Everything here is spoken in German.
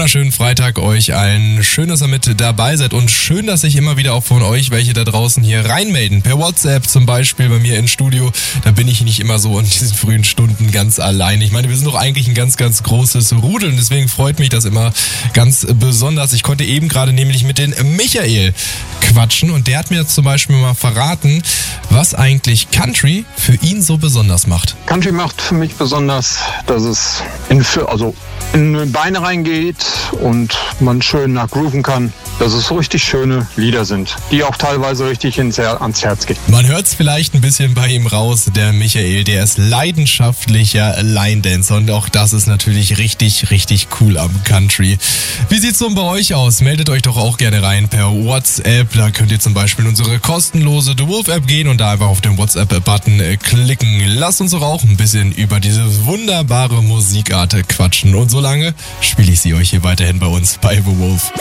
wunderschönen Freitag euch allen. Schön, dass ihr mit dabei seid und schön, dass sich immer wieder auch von euch welche da draußen hier reinmelden. Per WhatsApp zum Beispiel bei mir im Studio. Da bin ich nicht immer so in diesen frühen Stunden ganz allein. Ich meine, wir sind doch eigentlich ein ganz, ganz großes Rudel und deswegen freut mich das immer ganz besonders. Ich konnte eben gerade nämlich mit den Michael quatschen und der hat mir zum Beispiel mal verraten, was eigentlich Country für ihn so besonders macht. Country macht für mich besonders, dass es in die Beine reingeht und man schön nachgrooven kann, dass es so richtig schöne Lieder sind, die auch teilweise richtig ans Herz gehen. Man hört es vielleicht ein bisschen bei ihm raus, der Michael, der ist leidenschaftlicher Line-Dancer und auch das ist natürlich richtig, richtig cool am Country. Wie sieht's so bei euch aus? Meldet euch doch auch gerne rein per WhatsApp, da könnt ihr zum Beispiel in unsere kostenlose The Wolf App gehen und da einfach auf den WhatsApp-Button klicken. Lasst uns doch auch ein bisschen über diese wunderbare Musikart quatschen und solange spiele ich sie euch hier weiterhin bei uns bei The Wolf.